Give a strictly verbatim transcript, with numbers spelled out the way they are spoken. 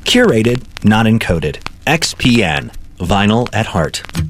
Curated, not encoded. X P N. Vinyl at heart.